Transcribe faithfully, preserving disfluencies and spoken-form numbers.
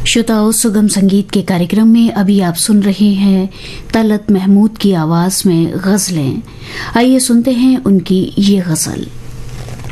श्रोताओं, सुगम संगीत के कार्यक्रम में अभी आप सुन रहे हैं तलत महमूद की आवाज में गजलें। आइए सुनते हैं उनकी ये गजल।